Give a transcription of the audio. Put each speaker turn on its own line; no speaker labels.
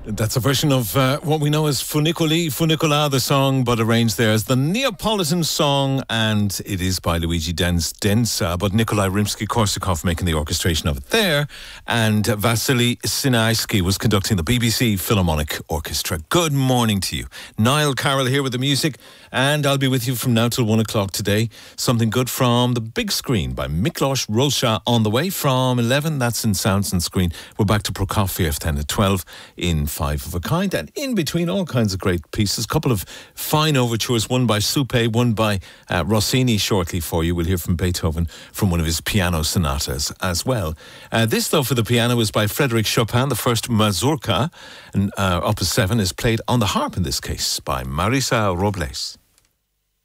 That's a version of what we know as Funiculi, Funicola, the song, but arranged there as the Neapolitan song, and it is by Luigi Densa, but Nikolai Rimsky-Korsakov making the orchestration of it there, and Vasily Sinaisky was conducting the BBC Philharmonic Orchestra. Good morning to you. Niall Carroll here with the music, and I'll be with you from now till 1 o'clock today. Something good from the big screen by Miklos Rozsa on the way from 11, that's in Sounds and Screen. We're back to Prokofiev then at 12 in Five of a Kind, and in between all kinds of great pieces. A couple of fine overtures, one by Supe, one by Rossini shortly for you. We'll hear from Beethoven from one of his piano sonatas as well. This, though, for the piano is by Frédéric Chopin, the first Mazurka, and Opus 7 is played on the harp in this case by Marisa Robles.